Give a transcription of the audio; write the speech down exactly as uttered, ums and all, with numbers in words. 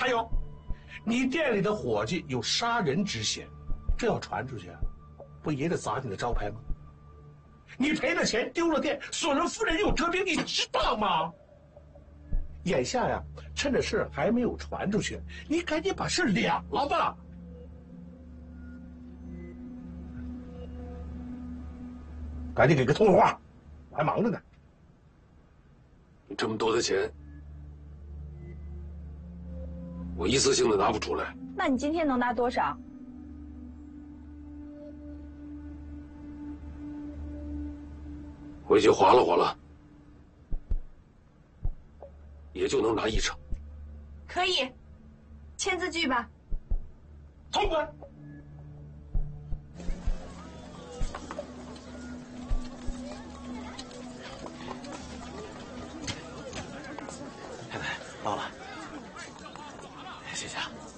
还有，你店里的伙计有杀人之嫌，这要传出去，不也得砸你的招牌吗？你赔了钱，丢了店，损了夫人又折兵，你值当吗？眼下呀，趁着事还没有传出去，你赶紧把事了了吧。赶紧给个通话，我还忙着呢。 你这么多的钱，我一次性的拿不出来。 那你今天能拿多少？ 回去划拉划拉，也就能拿一成。 可以，签字据吧。 通关。 太太，到了，谢谢啊。